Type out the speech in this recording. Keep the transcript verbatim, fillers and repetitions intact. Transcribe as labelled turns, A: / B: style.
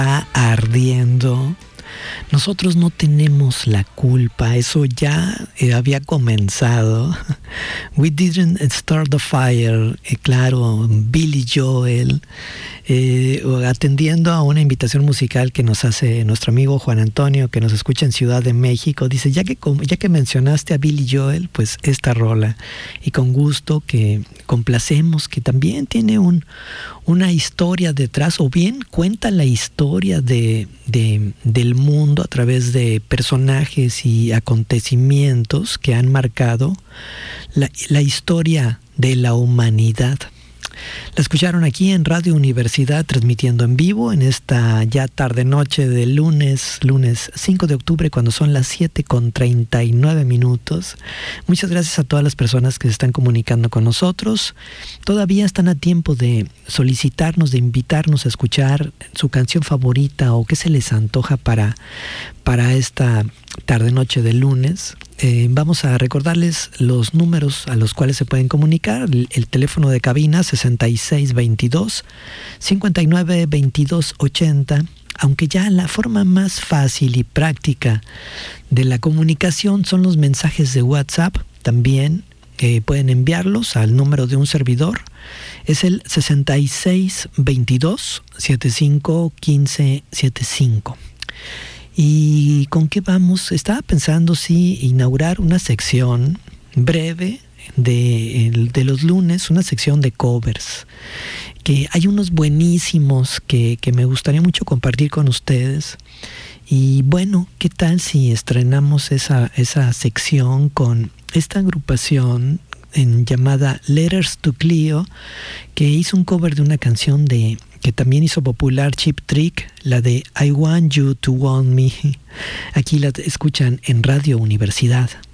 A: ardiendo. Nosotros no tenemos la culpa, eso ya eh, había comenzado. We didn't start the fire, eh, claro, Billy Joel, eh, atendiendo a una invitación musical que nos hace nuestro amigo Juan Antonio, que nos escucha en Ciudad de México. Dice, ya que, ya que mencionaste a Billy Joel, pues esta rola, y con gusto que complacemos, que también tiene un, una historia detrás, o bien cuenta la historia de, de, del mundo a través de personajes y acontecimientos que han marcado la, la historia de la humanidad. La escucharon aquí en Radio Universidad, transmitiendo en vivo en esta ya tarde noche de lunes, lunes cinco de octubre, cuando son las siete con treinta y nueve minutos. Muchas gracias a todas las personas que se están comunicando con nosotros. Todavía están a tiempo de solicitarnos, de invitarnos a escuchar su canción favorita o qué se les antoja para, para esta tarde noche de lunes. Eh, vamos a recordarles los números a los cuales se pueden comunicar. El, el teléfono de cabina sesenta y seis veintidós, cincuenta y nueve veintidós ochenta. Aunque ya la forma más fácil y práctica de la comunicación son los mensajes de WhatsApp. También eh, pueden enviarlos al número de un servidor. Es el sesenta y seis veintidós, setenta y cinco quince setenta y cinco. ¿Y con qué vamos? Estaba pensando si inaugurar una sección breve de, de los lunes, una sección de covers, que hay unos buenísimos que, que me gustaría mucho compartir con ustedes. Y bueno, ¿qué tal si estrenamos esa, esa sección con esta agrupación en llamada Letters to Cleo, que hizo un cover de una canción de que también hizo popular Cheap Trick, la de I Want You to Want Me? Aquí la escuchan en Radio Universidad.